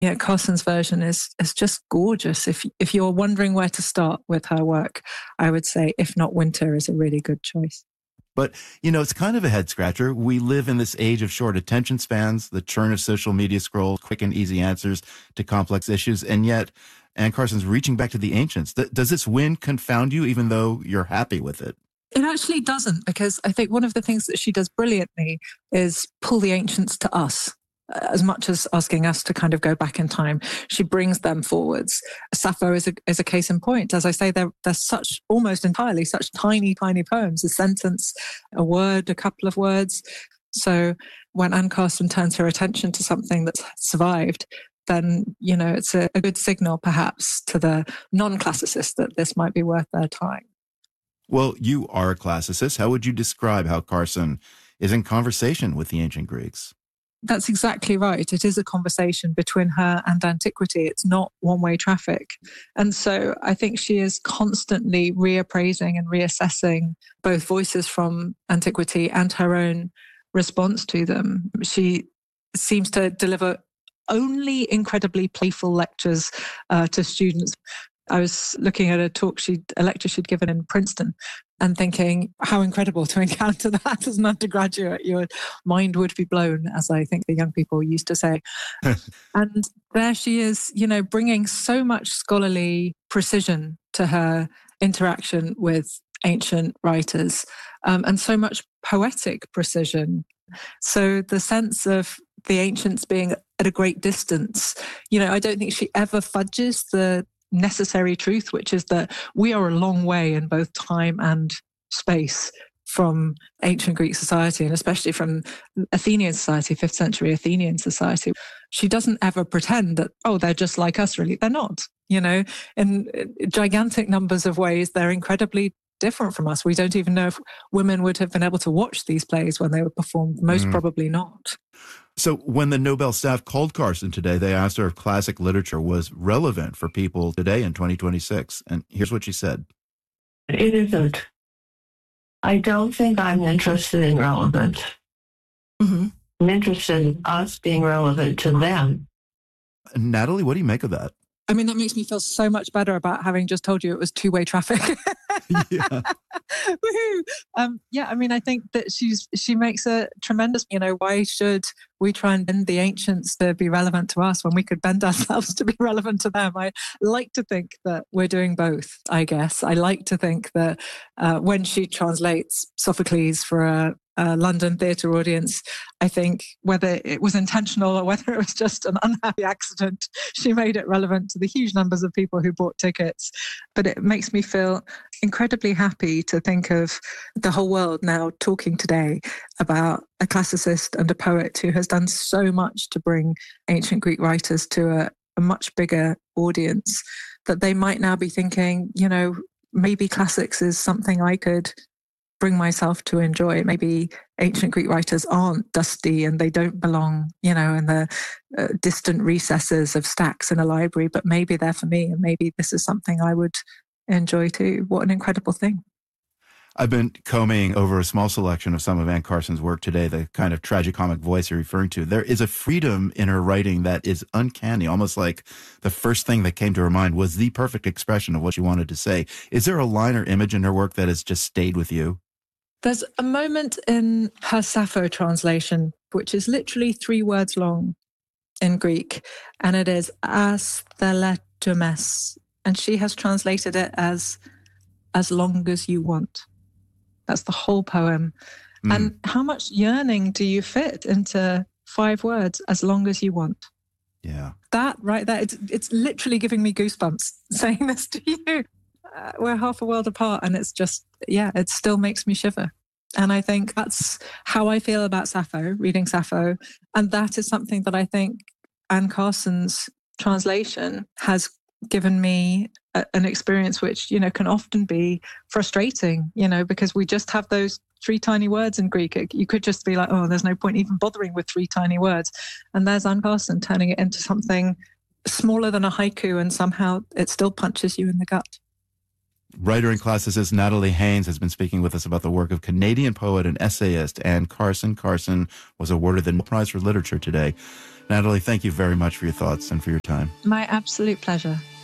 Yeah, Carson's version is just gorgeous. If you're wondering where to start with her work, I would say If Not Winter is a really good choice. But, it's kind of a head scratcher. We live in this age of short attention spans, the churn of social media scrolls, quick and easy answers to complex issues. And yet, Anne Carson's reaching back to the ancients. Does this win confound you, even though you're happy with it? It actually doesn't, because I think one of the things that she does brilliantly is pull the ancients to us. As much as asking us to kind of go back in time, she brings them forwards. Sappho is a case in point. As I say, they're such almost entirely such tiny, tiny poems, a sentence, a word, a couple of words. So when Anne Carson turns her attention to something that's survived, then, it's a good signal perhaps to the non-classicists that this might be worth their time. Well, you are a classicist. How would you describe how Carson is in conversation with the ancient Greeks? That's exactly right. It is a conversation between her and antiquity. It's not one-way traffic. And so I think she is constantly reappraising and reassessing both voices from antiquity and her own response to them. She seems to deliver only incredibly playful lectures to students. I was looking at a lecture she'd given in Princeton and thinking how incredible to encounter that as an undergraduate. Your mind would be blown, as I think the young people used to say. And there she is, bringing so much scholarly precision to her interaction with ancient writers, and so much poetic precision. So the sense of the ancients being at a great distance, I don't think she ever fudges the necessary truth, which is that we are a long way in both time and space from ancient Greek society, and especially from Athenian society, 5th century Athenian society. She doesn't ever pretend that, they're just like us, really. They're not, in gigantic numbers of ways. They're incredibly different from us. We don't even know if women would have been able to watch these plays when they were performed. Most probably not. So when the Nobel staff called Carson today, they asked her if classic literature was relevant for people today in 2026. And here's what she said. It isn't. I don't think I'm interested in relevant. Mm-hmm. I'm interested in us being relevant to them. Natalie, what do you make of that? I mean, that makes me feel so much better about having just told you it was two-way traffic. Yeah. Woohoo! I mean, I think that she makes a tremendous, why should we try and bend the ancients to be relevant to us when we could bend ourselves to be relevant to them? I like to think that we're doing both, I guess. I like to think that when she translates Sophocles for a London theatre audience, I think whether it was intentional or whether it was just an unhappy accident, she made it relevant to the huge numbers of people who bought tickets. But it makes me feel incredibly happy to think of the whole world now talking today about a classicist and a poet who has done so much to bring ancient Greek writers to a much bigger audience, that they might now be thinking, maybe classics is something I could bring myself to enjoy. Maybe ancient Greek writers aren't dusty and they don't belong, in the distant recesses of stacks in a library, but maybe they're for me, and maybe this is something I would enjoy too. What an incredible thing. I've been combing over a small selection of some of Anne Carson's work today, the kind of tragicomic voice you're referring to. There is a freedom in her writing that is uncanny, almost like the first thing that came to her mind was the perfect expression of what she wanted to say. Is there a line or image in her work that has just stayed with you? There's a moment in her Sappho translation, which is literally 3 words long in Greek, and it is astheletumes, and she has translated it as long as you want. That's the whole poem. And how much yearning do you fit into 5 words, as long as you want? Yeah. That right there, it's literally giving me goosebumps saying this to you. We're half a world apart, and it's just, it still makes me shiver. And I think that's how I feel about Sappho, reading Sappho. And that is something that I think Anne Carson's translation has given me an experience which, can often be frustrating, because we just have those 3 tiny words in Greek. You could just be like, there's no point even bothering with 3 tiny words. And there's Anne Carson turning it into something smaller than a haiku, and somehow it still punches you in the gut. Writer and classicist Natalie Haynes has been speaking with us about the work of Canadian poet and essayist Anne Carson. Carson was awarded the Nobel Prize for Literature today. Natalie, thank you very much for your thoughts and for your time. My absolute pleasure.